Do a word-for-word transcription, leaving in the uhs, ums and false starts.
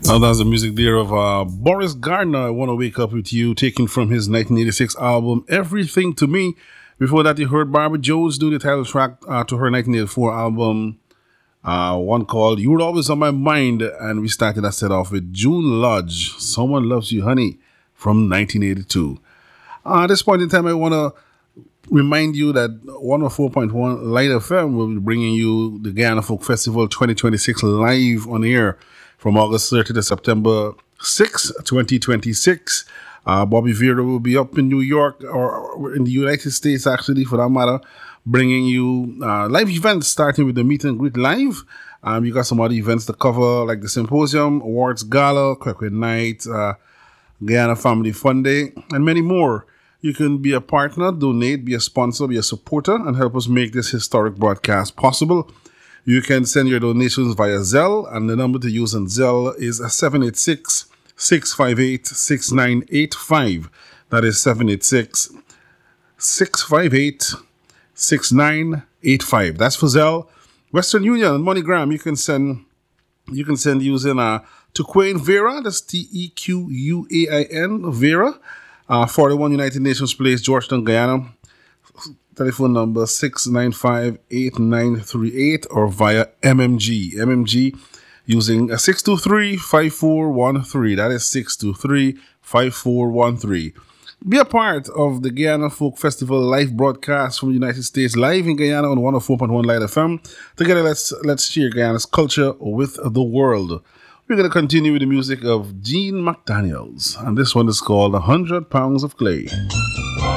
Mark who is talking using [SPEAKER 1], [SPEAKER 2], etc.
[SPEAKER 1] Now that's the music there of uh, Boris Gardner. I Want to Wake Up With You, taken from his nineteen eighty-six album Everything to Me. Before that, you heard Barbara Jones do the title track uh, to her nineteen eighty-four album, uh, one called You Were Always On My Mind. And we started that set off with June Lodge, Someone Loves You Honey, from nineteen eighty-two. Uh, at this point in time, I want to remind you that one oh four point one Light F M will be bringing you the Guyana Folk Festival twenty twenty-six live on air from August thirtieth to September sixth, twenty twenty-six. Uh, Bobby Vera will be up in New York, or in the United States, actually, for that matter, bringing you uh, live events, starting with the Meet and Greet Live. Um, you got some other events to cover, like the Symposium, Awards Gala, Queque Night, uh, Guyana Family Fun Day, and many more. You can be a partner, donate, be a sponsor, be a supporter, and help us make this historic broadcast possible. You can send your donations via Zelle, and the number to use on Zelle is seven eight six, six five eight, six nine eight five. That is seven eight six, six five eight, six nine eight five. That's for Zelle. Western Union and MoneyGram, you can send you can send using uh, Tequain Vera, that's T E Q U A I N, Vera, uh, forty-one United Nations Place, Georgetown, Guyana. Telephone number six nine five, eight nine three eight, or via M M G. M M G using a six two three, five four one three. That is six two three, five four one three. Be a part of the Guyana Folk Festival live broadcast from the United States, live in Guyana on one oh four point one Light F M. Together, let's let's share Guyana's culture with the world. We're going to continue with the music of Gene McDaniels, and this one is called one hundred Pounds of Clay.